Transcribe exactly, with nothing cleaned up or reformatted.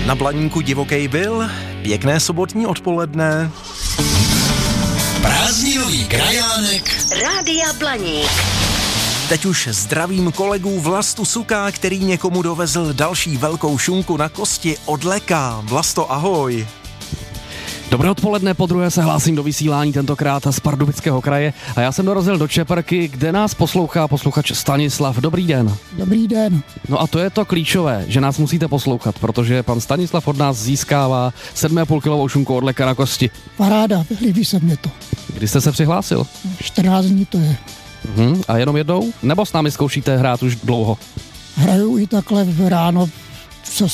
Na Blaníku divokej byl, pěkné sobotní odpoledne. Prázdninový krajánek Rádia Blaník. Teď už zdravím kolegu Vlastu Suka, který někomu dovezl další velkou šunku na kosti od Leka. Vlasto, ahoj. Dobré odpoledne, po druhé se hlásím do vysílání, tentokrát z Pardubického kraje a já jsem dorazil do Čeprky, kde nás poslouchá posluchač Stanislav. Dobrý den. Dobrý den. No a to je to klíčové, že nás musíte poslouchat, protože pan Stanislav od nás získává sedm a půl kilovou šunku od Leka na kosti. Paráda, líbí se mě to. Kdy jste se přihlásil? čtrnáct dní to je. Mhm, a jenom jednou? Nebo s námi zkoušíte hrát už dlouho? Hraju i takhle v ráno